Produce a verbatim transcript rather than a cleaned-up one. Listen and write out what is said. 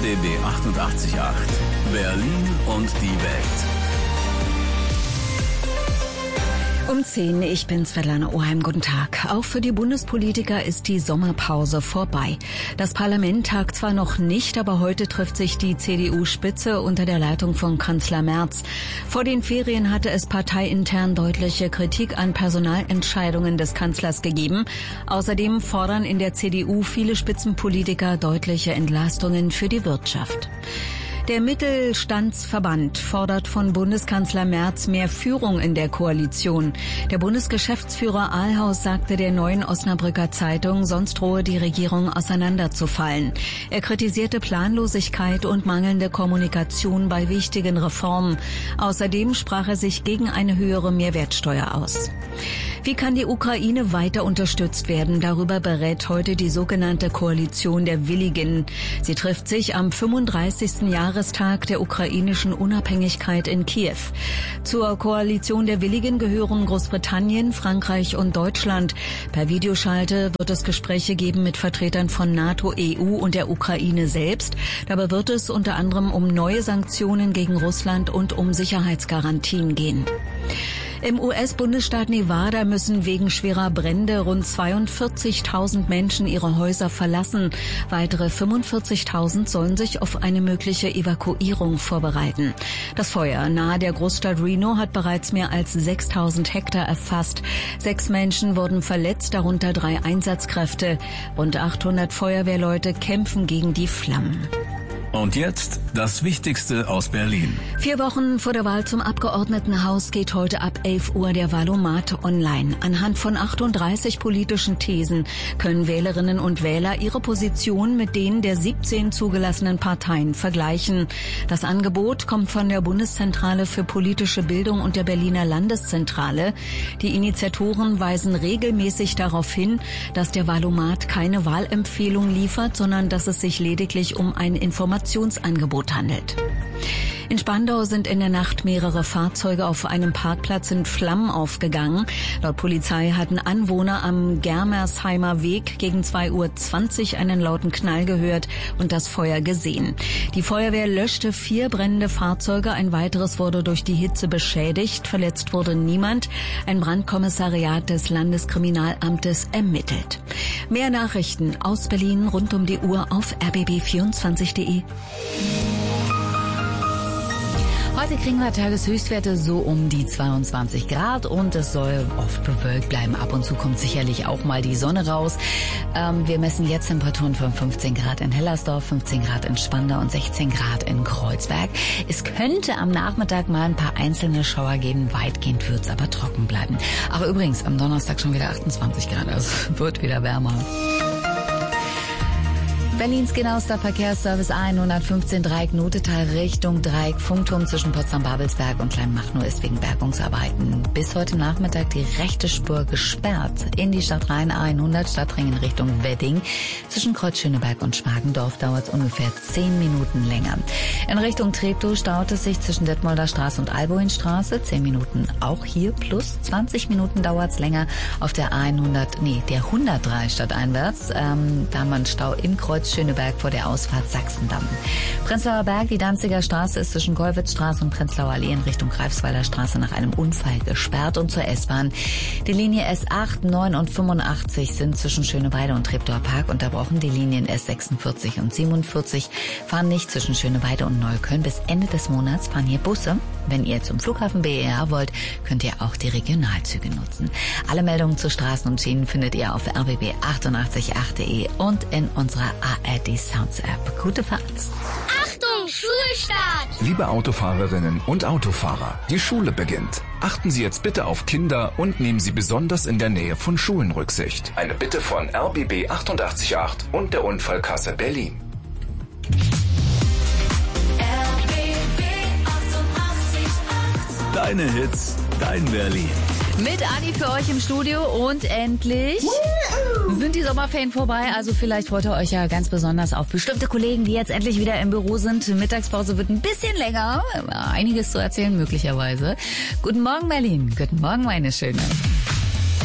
B B achtundachtzig Komma acht. Berlin und die Welt. Um zehn, ich bin Svetlana Oheim. Guten Tag. Auch für die Bundespolitiker ist die Sommerpause vorbei. Das Parlament tagt zwar noch nicht, aber heute trifft sich die C D U-Spitze unter der Leitung von Kanzler Merz. Vor den Ferien hatte es parteiintern deutliche Kritik an Personalentscheidungen des Kanzlers gegeben. Außerdem fordern in der C D U viele Spitzenpolitiker deutliche Entlastungen für die Wirtschaft. Der Mittelstandsverband fordert von Bundeskanzler Merz mehr Führung in der Koalition. Der Bundesgeschäftsführer Ahlhaus sagte der Neuen Osnabrücker Zeitung, sonst drohe die Regierung auseinanderzufallen. Er kritisierte Planlosigkeit und mangelnde Kommunikation bei wichtigen Reformen. Außerdem sprach er sich gegen eine höhere Mehrwertsteuer aus. Wie kann die Ukraine weiter unterstützt werden? Darüber berät heute die sogenannte Koalition der Willigen. Sie trifft sich am fünfunddreißigsten Jahrestag der ukrainischen Unabhängigkeit in Kiew. Zur Koalition der Willigen gehören Großbritannien, Frankreich und Deutschland. Per Videoschalte wird es Gespräche geben mit Vertretern von NATO, E U und der Ukraine selbst. Dabei wird es unter anderem um neue Sanktionen gegen Russland und um Sicherheitsgarantien gehen. Im U S-Bundesstaat Nevada müssen wegen schwerer Brände rund zweiundvierzigtausend Menschen ihre Häuser verlassen. Weitere fünfundvierzigtausend sollen sich auf eine mögliche Evakuierung vorbereiten. Das Feuer nahe der Großstadt Reno hat bereits mehr als sechstausend Hektar erfasst. Sechs Menschen wurden verletzt, darunter drei Einsatzkräfte. Rund achthundert Feuerwehrleute kämpfen gegen die Flammen. Und jetzt das Wichtigste aus Berlin. Vier Wochen vor der Wahl zum Abgeordnetenhaus geht heute ab elf Uhr der Wahlomat online. Anhand von achtunddreißig politischen Thesen können Wählerinnen und Wähler ihre Position mit denen der siebzehn zugelassenen Parteien vergleichen. Das Angebot kommt von der Bundeszentrale für politische Bildung und der Berliner Landeszentrale. Die Initiatoren weisen regelmäßig darauf hin, dass der Wahlomat keine Wahlempfehlung liefert, sondern dass es sich lediglich um ein Informationsangebot handelt. In Spandau sind in der Nacht mehrere Fahrzeuge auf einem Parkplatz in Flammen aufgegangen. Laut Polizei hatten Anwohner am Germersheimer Weg gegen zwei Uhr zwanzig einen lauten Knall gehört und das Feuer gesehen. Die Feuerwehr löschte vier brennende Fahrzeuge, ein weiteres wurde durch die Hitze beschädigt. Verletzt wurde niemand. Ein Brandkommissariat des Landeskriminalamtes ermittelt. Mehr Nachrichten aus Berlin rund um die Uhr auf r b b vierundzwanzig punkt de. Heute kriegen wir Tageshöchstwerte so um die zweiundzwanzig Grad und es soll oft bewölkt bleiben. Ab und zu kommt sicherlich auch mal die Sonne raus. Ähm, wir messen jetzt Temperaturen von fünfzehn Grad in Hellersdorf, fünfzehn Grad in Spandau und sechzehn Grad in Kreuzberg. Es könnte am Nachmittag mal ein paar einzelne Schauer geben. Weitgehend wird es aber trocken bleiben. Ach übrigens, am Donnerstag schon wieder achtundzwanzig Grad. Also wird wieder wärmer. Berlins genauester Verkehrsservice A hundertfünfzehn Dreieck Notetal Richtung Dreieck Funkturm zwischen Potsdam-Babelsberg und Kleinmachnow ist wegen Bergungsarbeiten bis heute Nachmittag die rechte Spur gesperrt. In die Stadt rein A hundert Stadtring in Richtung Wedding. Zwischen Kreuz Schöneberg und Schmargendorf dauert es ungefähr zehn Minuten länger. In Richtung Treptow staut es sich zwischen Detmolder Straße und Alboinstraße. zehn Minuten auch hier plus zwanzig Minuten dauert es länger auf der A hundert, nee, der hundertdrei stadteinwärts. Ähm, da haben wir einen Stau im Kreuz Schöneberg vor der Ausfahrt Sachsendamm. Prenzlauer Berg, die Danziger Straße ist zwischen Kollwitzstraße und Prenzlauer Allee in Richtung Greifswalder Straße nach einem Unfall gesperrt und zur S-Bahn. Die Linie S acht, neun und fünfundachtzig sind zwischen Schöneweide und Treptower Park unterbrochen. Die Linien S sechsundvierzig und siebenundvierzig fahren nicht zwischen Schöneweide und Neukölln. Bis Ende des Monats fahren hier Busse. Wenn ihr zum Flughafen B E R wollt, könnt ihr auch die Regionalzüge nutzen. Alle Meldungen zu Straßen und Schienen findet ihr auf r b b achtundachtzig punkt acht punkt de und in unserer A R D Sounds App. Gute Fahrt! Achtung, Schulstart! Liebe Autofahrerinnen und Autofahrer, die Schule beginnt. Achten Sie jetzt bitte auf Kinder und nehmen Sie besonders in der Nähe von Schulen Rücksicht. Eine Bitte von R B B achtundachtzig Komma acht und der Unfallkasse Berlin. Deine Hits, dein Berlin. Mit Adi für euch im Studio und endlich sind die Sommerferien vorbei. Also vielleicht freut ihr euch ja ganz besonders auf bestimmte Kollegen, die jetzt endlich wieder im Büro sind. Mittagspause wird ein bisschen länger. Einiges zu erzählen möglicherweise. Guten Morgen Berlin. Guten Morgen meine Schöne.